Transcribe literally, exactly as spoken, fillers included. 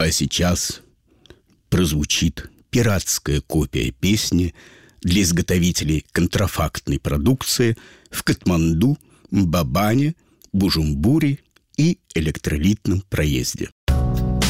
А сейчас прозвучит пиратская копия песни для изготовителей контрафактной продукции в Катманду, Бабане, Бужумбуре и электролитном проезде.